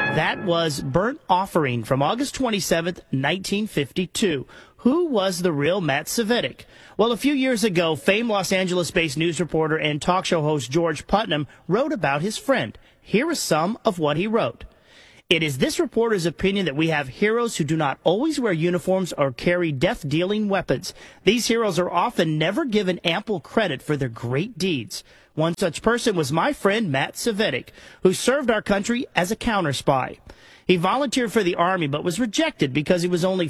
That was Burnt Offering from August 27th, 1952. Who was the real Matt Cvetic? Well, a few years ago, famed Los Angeles-based news reporter and talk show host George Putnam wrote about his friend. Here is some of what he wrote. It is this reporter's opinion that we have heroes who do not always wear uniforms or carry death-dealing weapons. These heroes are often never given ample credit for their great deeds. One such person was my friend Matt Cvetic, who served our country as a counter-spy. He volunteered for the Army but was rejected because he was only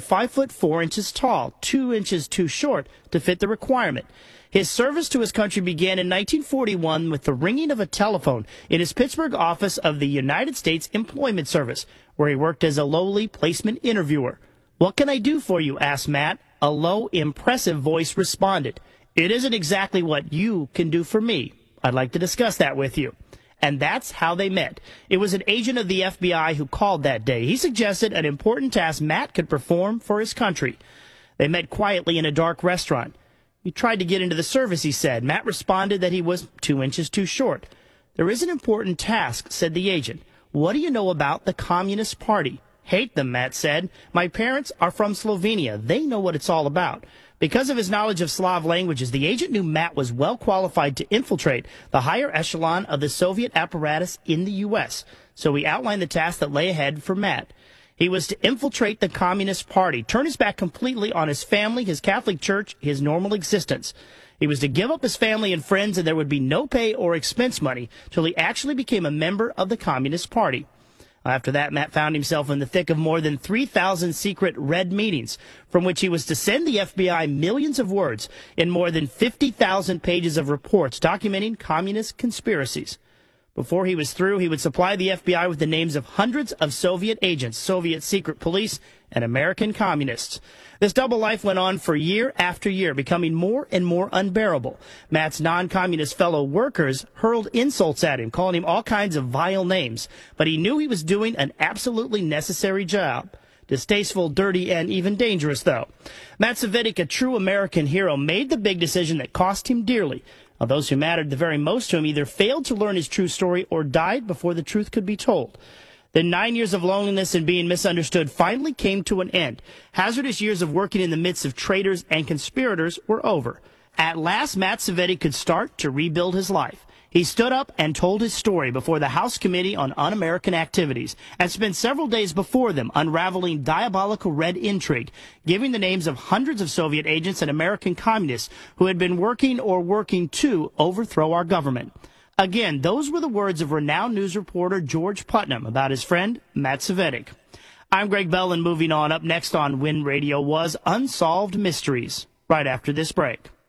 5'4" tall, 2 inches too short to fit the requirement. His service to his country began in 1941 with the ringing of a telephone in his Pittsburgh office of the United States Employment Service, where he worked as a lowly placement interviewer. "What can I do for you?" asked Matt. A low, impressive voice responded, "It isn't exactly what you can do for me. I'd like to discuss that with you." And that's how they met. It was an agent of the FBI who called that day. He suggested an important task Matt could perform for his country. They met quietly in a dark restaurant. He tried to get into the service, he said. Matt responded that he was 2 inches too short. "There is an important task," said the agent. "What do you know about the Communist Party?" "Hate them," Matt said. "My parents are from Slovenia. They know what it's all about." Because of his knowledge of Slav languages, the agent knew Matt was well qualified to infiltrate the higher echelon of the Soviet apparatus in the U.S., so he outlined the task that lay ahead for Matt. He was to infiltrate the Communist Party, turn his back completely on his family, his Catholic Church, his normal existence. He was to give up his family and friends, and there would be no pay or expense money till he actually became a member of the Communist Party. After that, Matt found himself in the thick of more than 3,000 secret red meetings, from which he was to send the FBI millions of words in more than 50,000 pages of reports documenting communist conspiracies. Before he was through, he would supply the FBI with the names of hundreds of Soviet agents, Soviet secret police, and American communists. This double life went on for year after year, becoming more and more unbearable. Matt's non-communist fellow workers hurled insults at him, calling him all kinds of vile names. But he knew he was doing an absolutely necessary job. Distasteful, dirty, and even dangerous, though. Matt Cvetic, a true American hero, made the big decision that cost him dearly. Those who mattered the very most to him either failed to learn his true story or died before the truth could be told. Then 9 years of loneliness and being misunderstood finally came to an end. Hazardous years of working in the midst of traitors and conspirators were over. At last, Matt Cvetic could start to rebuild his life. He stood up and told his story before the House Committee on Un-American Activities and spent several days before them unraveling diabolical red intrigue, giving the names of hundreds of Soviet agents and American communists who had been working or working to overthrow our government. Again, those were the words of renowned news reporter George Putnam about his friend Matt Cvetic. I'm Greg Bell, and moving on, up next on Win Radio was Unsolved Mysteries, right after this break.